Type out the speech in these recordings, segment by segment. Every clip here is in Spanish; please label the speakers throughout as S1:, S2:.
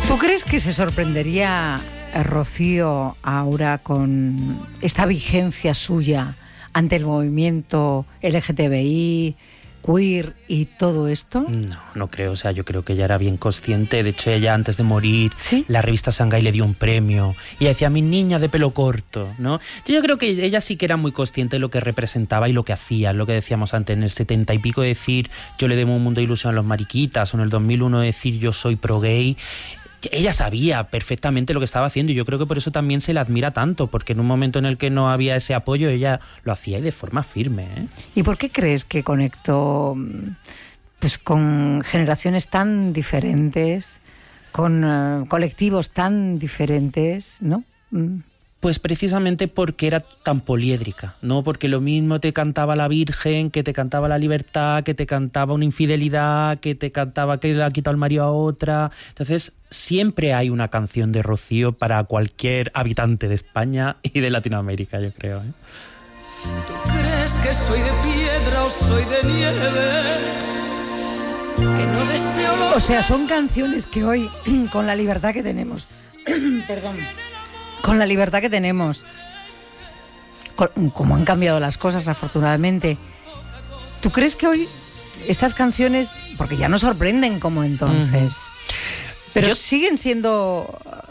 S1: ¿Tú crees que se sorprendería Rocío ahora con esta vigencia suya ante el movimiento LGTBI, queer y todo esto?
S2: No creo, o sea, yo creo que ella era bien consciente. De hecho, ella antes de morir,
S1: ¿sí?
S2: La revista Shanghai le dio un premio y ella decía, mi niña de pelo corto, ¿no? Yo creo que ella sí que era muy consciente de lo que representaba y lo que hacía, lo que decíamos antes, en el 70 y pico decir, yo le debo un mundo de ilusión a los mariquitas, o en el 2001 decir, yo soy pro gay. Ella sabía perfectamente lo que estaba haciendo y yo creo que por eso también se la admira tanto, porque en un momento en el que no había ese apoyo, ella lo hacía y de forma firme, ¿eh?
S1: ¿Y por qué crees que conectó pues, con generaciones tan diferentes, con colectivos tan diferentes, ¿no?
S2: Pues precisamente porque era tan poliédrica, ¿no? Porque lo mismo te cantaba la Virgen, que te cantaba la libertad, que te cantaba una infidelidad, que te cantaba que le ha quitado el marido a otra. Entonces, siempre hay una canción de Rocío para cualquier habitante de España y de Latinoamérica, yo creo, ¿eh?
S3: ¿Tú crees que soy de piedra o soy de nieve? Que no deseo lo...
S1: O sea, son canciones que hoy, con la libertad que tenemos, perdón, con la libertad que tenemos, como han cambiado las cosas, afortunadamente, ¿tú crees que hoy estas canciones, porque ya no sorprenden como entonces, pero siguen siendo,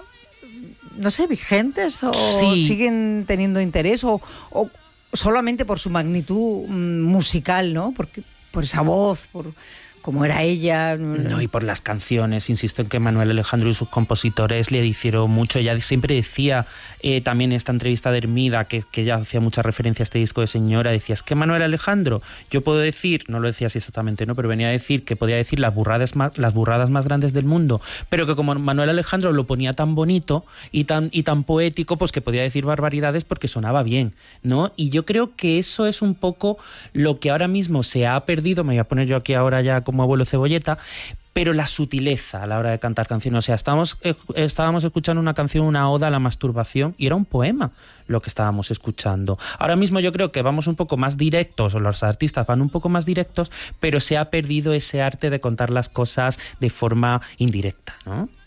S1: no sé, vigentes o siguen teniendo interés o solamente por su magnitud musical, ¿no? Porque, por esa voz, por como era ella?
S2: No, y por las canciones. Insisto en que Manuel Alejandro y sus compositores le hicieron mucho. Ella siempre decía, también en esta entrevista de Hermida, que ella hacía mucha referencia a este disco de Señora, decía, es que Manuel Alejandro, yo puedo decir, no lo decía así exactamente, ¿no? Pero venía a decir que podía decir las burradas más grandes del mundo, pero que como Manuel Alejandro lo ponía tan bonito y tan poético, pues que podía decir barbaridades porque sonaba bien, ¿no? Y yo creo que eso es un poco lo que ahora mismo se ha perdido. Me voy a poner yo aquí ahora ya como abuelo cebolleta, pero la sutileza a la hora de cantar canciones. O sea, estábamos escuchando una canción, una oda a la masturbación, y era un poema lo que estábamos escuchando. Ahora mismo yo creo que vamos un poco más directos, o los artistas van un poco más directos, pero se ha perdido ese arte de contar las cosas de forma indirecta, ¿no?